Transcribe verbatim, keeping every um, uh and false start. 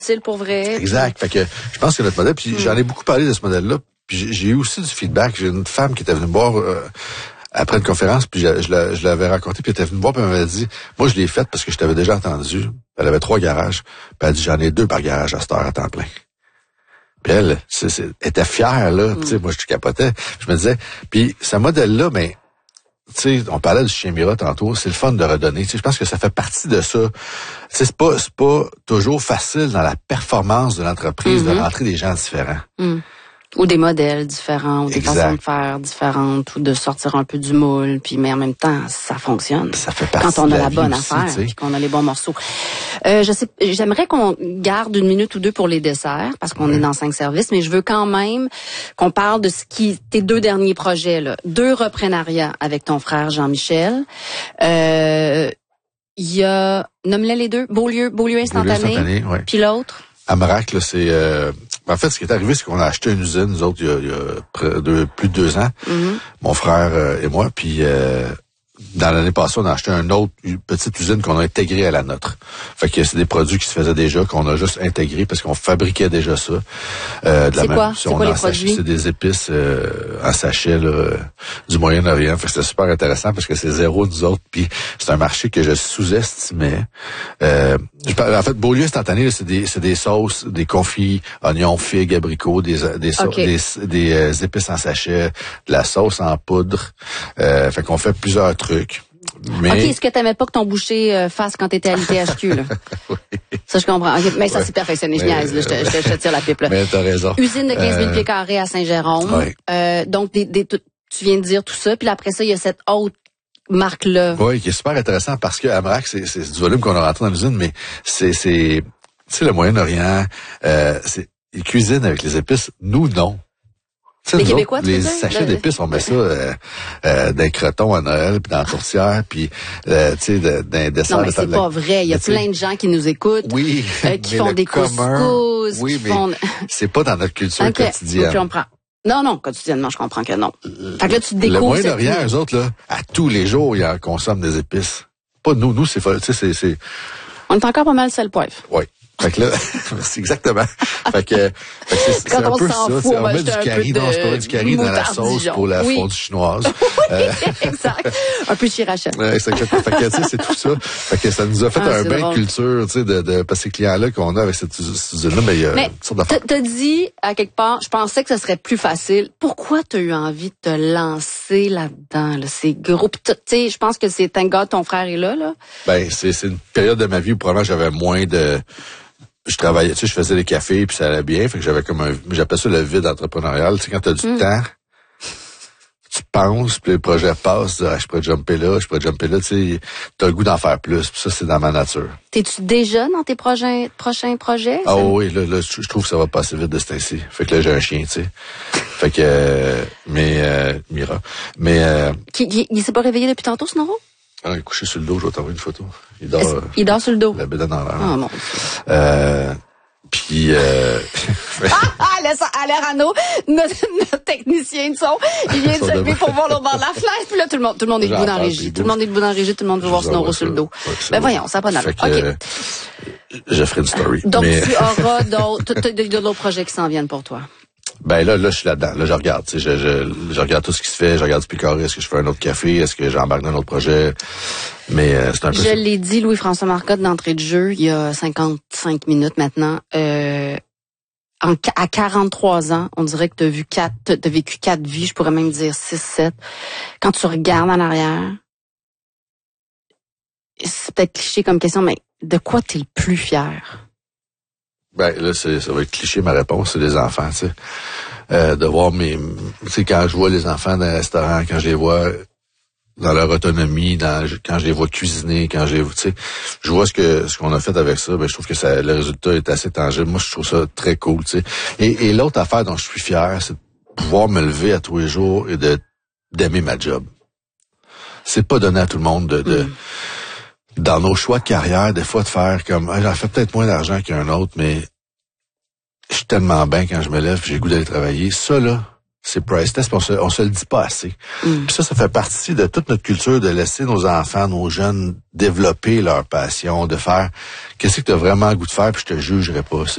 facile pour vrai. Exact. Puis... Fait que je pense que notre modèle, puis mm. j'en ai beaucoup parlé de ce modèle-là, puis j'ai eu aussi du feedback. J'ai une femme qui était venue me voir euh, après une conférence, puis je, je, je l'avais raconté, puis elle était venue me voir, puis elle m'avait dit, moi je l'ai faite parce que je t'avais déjà entendu. Elle avait trois garages, puis elle a dit, j'en ai deux par garage à cette heure à temps plein. Puis elle, c'est, c'est, elle était fière, là. Mm. Tu sais, moi, je capotais. Je me disais, puis ce modèle-là, ben, tu sais, on parlait du chien Mira tantôt, c'est le fun de redonner. Tu sais, je pense que ça fait partie de ça. Tu sais, c'est pas, c'est pas toujours facile dans la performance de l'entreprise mm-hmm. de rentrer des gens différents. Mm. Ou des modèles différents, ou des exact. façons de faire différentes, ou de sortir un peu du moule, puis mais en même temps, ça fonctionne. Ça fait partie quand on de a la, la bonne aussi, affaire, puis qu'on a les bons morceaux. Euh, je sais, j'aimerais qu'on garde une minute ou deux pour les desserts, parce qu'on oui. est dans cinq services, mais je veux quand même qu'on parle de ce qui, tes deux derniers projets, là. Deux reprenariats avec ton frère Jean-Michel. Euh, il y a, nomme-les les deux, Beaulieu, Beaulieu instantané, Beaulieu instantané oui. Puis l'autre? Amarac, là, c'est... Euh, en fait, ce qui est arrivé, c'est qu'on a acheté une usine, nous autres, il y a, il y a près de, plus de deux ans, mm-hmm. mon frère euh, et moi, puis... Euh, dans l'année passée, on a acheté une autre une petite usine qu'on a intégrée à la nôtre. Fait que c'est des produits qui se faisaient déjà, qu'on a juste intégrés parce qu'on fabriquait déjà ça. Euh, de c'est la quoi? Même, c'est quoi les produits? Sachet, c'est des épices euh, en sachet là, du Moyen-Orient. Fait que c'était super intéressant parce que c'est zéro nous autres. Puis c'est un marché que je sous-estimais. Euh, en fait, Beaulieu instantané, là, c'est des c'est des sauces, des confits, oignons, figues, abricots, des des, so- okay. des, des, des euh, épices en sachet, de la sauce en poudre. Euh, fait qu'on fait plusieurs trucs. Mais... OK, est-ce que t'aimais pas que ton boucher euh, fasse quand t'étais à l'I T H Q, là? Oui. Ça, je comprends. Okay, mais ça, ouais. c'est perfectionné. Je niaise, là. Je te, je, te, je te tire la pipe, là. Mais t'as raison. Usine de quinze mille euh... pieds carrés à Saint-Jérôme. Oui. Euh, donc, des, des, tu viens de dire tout ça. Puis après ça, il y a cette autre marque-là. Oui, qui est super intéressant parce que Amarac, c'est, c'est du volume qu'on a rentré dans l'usine, mais c'est, c'est, tu sais, le Moyen-Orient, euh, c'est, ils cuisinent avec les épices. Nous, non. T'sais, les Québécois, autres, les sachets d'épices, on met ça euh, euh, dans les crotons à Noël, puis dans la tourtière, puis euh, tu sais, dans les desserts. Non, mais c'est pas vrai. Il y a plein de gens qui nous écoutent, oui, euh, qui font des couscous, oui, qui mais font... c'est pas dans notre culture okay. quotidienne. Je comprends. Non, non, quotidiennement, je comprends que non. Fait que là, tu te découvres... Le Moyen-Orient, eux autres, là, à tous les jours, ils en consomment des épices. Pas nous, nous, c'est... Tu sais, c'est, c'est... On est encore pas mal sel-poivre. Oui. Fait que là, c'est exactement. Fait que, fait que c'est, c'est un peu ça. Fout, on, on met du curry, non, c'est pas du curry dans la sauce pour la oui. fondue chinoise. Oui, euh... exact. Un peu de chiracha. Ouais, c'est exactement. Fait que, tu sais, c'est tout ça. Fait que ça nous a fait ah, un bain de culture, tu sais, de, de, parce que ces clients-là qu'on a avec cette usine-là, mais il y a mais toutes sortes d'affaires. T'as dit, à quelque part, je pensais que ce serait plus facile. Pourquoi t'as eu envie de te lancer là-dedans, là? C'est gros. Tu sais, je pense que c'est thank God ton frère est là, là. Ben, c'est, c'est une période de ma vie où probablement j'avais moins de, je travaillais, tu sais, je faisais des cafés puis ça allait bien, fait que j'avais comme un, j'appelle ça le vide entrepreneurial. Tu sais, quand t'as du mm. temps, tu penses, puis le projet passe, tu dis, ah, je pourrais jumper là, je pourrais jumper là, tu sais, t'as le goût d'en faire plus, puis ça, c'est dans ma nature. T'es-tu déjà dans tes projets, prochains projets? Ah ça? Oui, là, là, je trouve que ça va passer vite de ce temps-ci. Fait que là, j'ai un chien, tu sais. Fait que, euh, mais, euh, Mira. Mais, euh. Qui, il, il s'est pas réveillé depuis tantôt, ce Noro? Ah, il est couché sur le dos, je vais t'envoyer une photo. Il dort, euh, il dort sur le dos. La bédaine dans l'air. Ah, bon. Euh, puis, euh... ah, Alejandro, notre, notre technicien de son, il vient de se lever pour voir l'autre bord de la fenêtre, puis là, tout le monde, tout le monde est debout dans la régie. Tout le monde est debout dans la régie, tout le monde veut voir son Noro sur le dos. Ouais, ben bon. Voyons, ça n'a pas d'allure. OK. Euh, je ferai une story. Donc, mais... tu auras d'autres, d'autres projets qui s'en viennent pour toi. Ben là, là, je suis là-dedans. Là, je regarde. Tu sais, je, je, je regarde tout ce qui se fait. Je regarde du picoré. Est-ce que je fais un autre café? Est-ce que j'embarque dans un autre projet? Mais euh, c'est un peu. Je ça. l'ai dit, Louis-François Marcotte, d'entrée de jeu, il y a cinquante-cinq minutes maintenant. Euh, en, à quarante-trois ans, on dirait que t'as vu quatre, t'as vécu quatre vies. Je pourrais même dire six, sept. Quand tu regardes en arrière, c'est peut-être cliché comme question, mais de quoi t'es le plus fier? Ben là, c'est, ça va être cliché ma réponse, c'est les enfants, tu sais. Euh, de voir mes, tu sais, quand je vois les enfants dans les restaurants, quand je les vois dans leur autonomie, dans, quand je les vois cuisiner, quand je les vois, tu sais, je vois ce que ce qu'on a fait avec ça, ben je trouve que ça, le résultat est assez tangible. Moi, je trouve ça très cool, tu sais. Et, et l'autre affaire dont je suis fier, c'est de pouvoir me lever à tous les jours et de d'aimer ma job. C'est pas donné à tout le monde de, de mm. dans nos choix de carrière, des fois, de faire comme, ah, j'en fais peut-être moins d'argent qu'un autre, mais je suis tellement bien quand je me lève, j'ai le goût d'aller travailler. Ça, là, c'est priceless, on se, on se le dit pas assez. Mm. Puis ça, ça fait partie de toute notre culture de laisser nos enfants, nos jeunes développer leur passion, de faire qu'est-ce que tu as vraiment le goût de faire, puis je te jugerai pas.